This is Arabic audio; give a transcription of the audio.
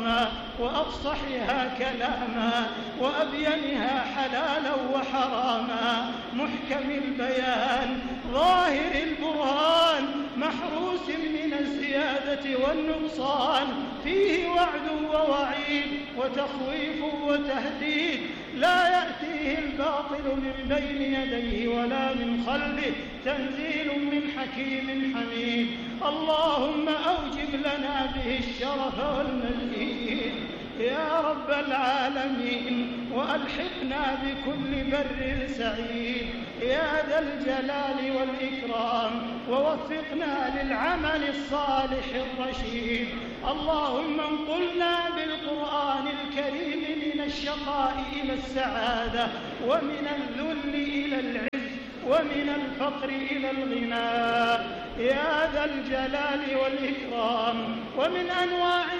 وأفصحها كلاما وأبينها حلالا وحراما، محكم البيان ظاهر البرهان، محروس من الزيادة والنقصان، فيه وعد ووعيد وتخويف وتهديد، لا يأتيه الباطل من بين يديه ولا من خلفه، تنزيل من حكيم حميد. اللهم أوجب لنا به الشرف والمزيد يا رب العالمين، وألحقنا بكل بر سعيد يا ذا الجلال والإكرام، ووفقنا للعمل الصالح الرشيد. اللهم انقلنا بالقرآن الكريم من الشقاء إلى السعادة، ومن الذل إلى العز، ومن الفقر إلى الغنى يا ذا الجلال والإكرام، ومن أنواع